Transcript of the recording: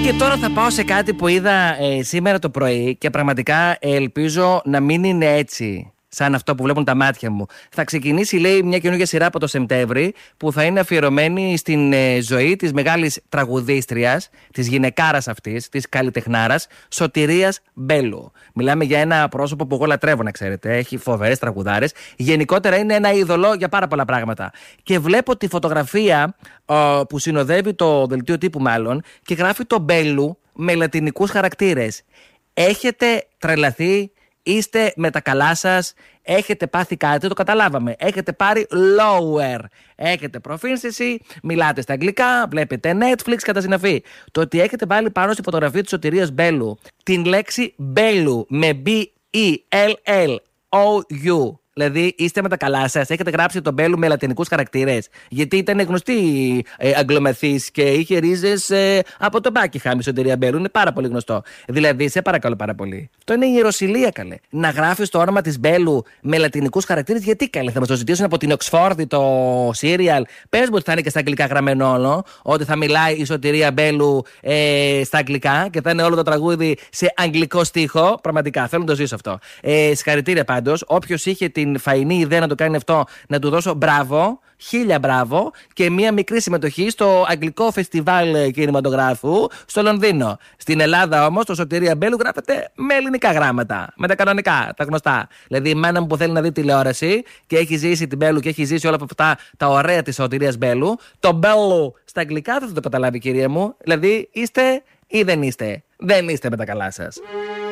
Και τώρα θα πάω σε κάτι που είδα σήμερα το πρωί και πραγματικά ελπίζω να μην είναι έτσι σαν αυτό που βλέπουν τα μάτια μου. Θα ξεκινήσει, λέει, μια καινούργια σειρά από το Σεπτέμβρη που θα είναι αφιερωμένη στην ζωή της μεγάλης τραγουδίστριας, της γυναικάρας αυτής, της καλλιτεχνάρας, Σωτηρίας Μπέλου. Μιλάμε για ένα πρόσωπο που εγώ λατρεύω, να ξέρετε. Έχει φοβερές τραγουδάρες. Γενικότερα είναι ένα είδωλο για πάρα πολλά πράγματα. Και βλέπω τη φωτογραφία που συνοδεύει το δελτίο τύπου, μάλλον, και γράφει το Μπέλου με λατινικούς χαρακτήρες. Έχετε τρελαθεί? Είστε με τα καλά σας? Έχετε πάθει κάτι? Το καταλάβαμε. Έχετε πάρει lower. Έχετε προφήνσιση, μιλάτε στα αγγλικά, βλέπετε Netflix κατά συναφή. Το ότι έχετε βάλει πάνω στη φωτογραφία της Σωτηρίας Μπέλου την λέξη Μπέλου με B-E-L-L-O-U. Δηλαδή είστε με τα καλά σας, έχετε γράψει τον Μπέλου με λατινικούς χαρακτήρες. Γιατί ήταν γνωστή αγγλομαθής και είχε ρίζες από τον Buckingham η Σωτηρία Μπέλου. Είναι πάρα πολύ γνωστό. Δηλαδή, σε παρακαλώ πάρα πολύ. Αυτό είναι η ιεροσυλία, καλέ. Να γράφεις το όνομα της Μπέλου με λατινικούς χαρακτήρες, γιατί, καλέ? Θα μας το ζητήσουν από την Οξφόρδη το σύριαλ. Πες μου ότι θα είναι και στα αγγλικά γραμμένο όλο. Ότι θα μιλάει η Σωτηρία Μπέλου στα αγγλικά και θα είναι όλο το τραγούδι σε αγγλικό στίχο. Πραγματικά θέλω να το ζήσω αυτό. Συγχαρητήρια πάντως. Όποιος είχε την φαϊνή ιδέα να το κάνει αυτό, να του δώσω μπράβο, 1000 μπράβο, και μία μικρή συμμετοχή στο Αγγλικό Φεστιβάλ Κινηματογράφου στο Λονδίνο. Στην Ελλάδα όμως το Σωτηρία Μπέλου γράφεται με ελληνικά γράμματα. Με τα κανονικά, τα γνωστά. Δηλαδή η μάνα μου που θέλει να δει τηλεόραση και έχει ζήσει την Μπέλου και έχει ζήσει όλα αυτά τα ωραία της Σωτηρίας Μπέλου, το Μπέλου στα αγγλικά δεν θα το καταλάβει, κυρία μου. Δηλαδή είστε ή δεν είστε? Δεν είστε με τα καλά σας.